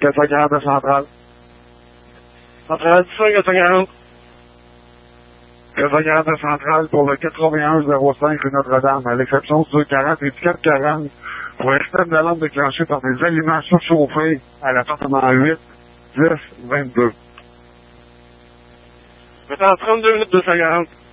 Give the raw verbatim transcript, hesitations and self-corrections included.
quatre cent quarante de centrale. Centrale dix-cinq quatre cent quarante. quatre cent quarante de centrale pour le quatre-vingt-un zéro cinq rue Notre-Dame, à l'exception du quarante et du quatre quarante, pour externe de la lampe déclenchée par des aliments surchauffés à l'appartement huit dix vingt-deux. Maintenant, trente-deux minutes deux cent quarante.